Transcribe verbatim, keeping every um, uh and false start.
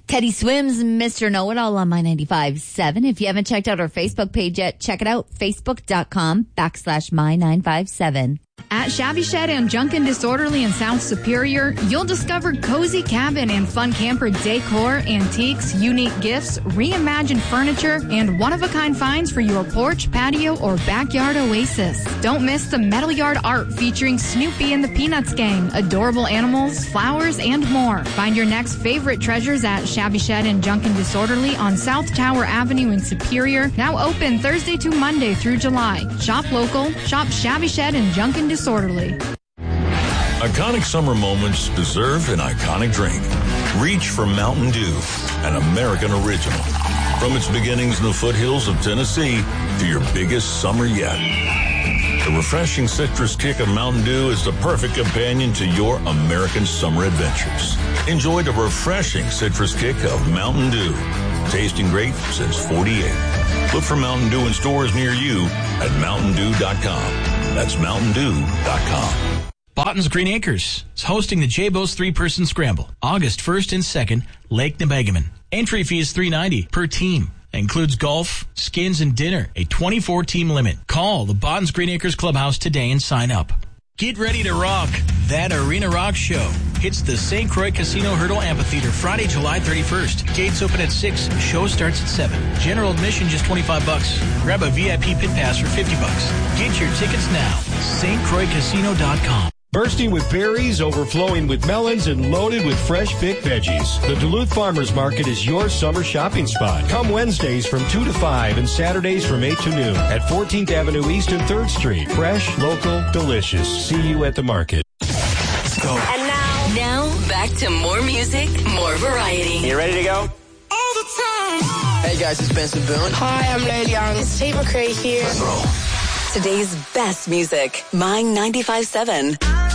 Teddy Swims, Mister Know-It-All on My ninety-five point seven. If you haven't checked out our Facebook page yet, check it out. Facebook.com backslash My nine five seven. At Shabby Shed and Junk and Disorderly in South Superior, you'll discover cozy cabin and fun camper decor, antiques, unique gifts, reimagined furniture, and one-of-a-kind finds for your porch, patio, or backyard oasis. Don't miss the metal yard art featuring Snoopy and the Peanuts Gang, adorable animals, flowers, and more. Find your next favorite treasures at Shabby Shed and Junk and Disorderly on South Tower Avenue in Superior, now open Thursday to Monday through July. Shop local, shop Shabby Shed and Junk and Disorderly. Iconic summer moments deserve an iconic drink. Reach for Mountain Dew, an American original. From its beginnings in the foothills of Tennessee to your biggest summer yet. The refreshing citrus kick of Mountain Dew is the perfect companion to your American summer adventures. Enjoy the refreshing citrus kick of Mountain Dew. Tasting great since forty-eight. Look for Mountain Dew in stores near you at mountain dew dot com. That's mountain dew dot com. Botton's Green Acres is hosting the J-Bo's three-person scramble, August first and second, Lake Nebegaman. Entry fee is three dollars and ninety cents per team. Includes golf, skins, and dinner. A twenty-four team limit. Call the Botton's Green Acres Clubhouse today and sign up. Get ready to rock. That Arena Rock Show hits the Saint Croix Casino Hurdle Amphitheater Friday, July thirty-first. Gates open at six. Show starts at seven. General admission just twenty-five bucks. Grab a V I P pit pass for fifty bucks. Get your tickets now. Saint Croix Casino dot com. Bursting with berries, overflowing with melons, and loaded with fresh picked veggies. The Duluth Farmers Market is your summer shopping spot. Come Wednesdays from two to five and Saturdays from eight to noon at fourteenth Avenue East and third Street. Fresh, local, delicious. See you at the market. Go. And now, now back to more music, more variety. You ready to go? All the time. Hey guys, it's Benson Boone. Hi, I'm Lil Young. It's Tate McRae here. Let's roll. Today's best music, My ninety-five point seven.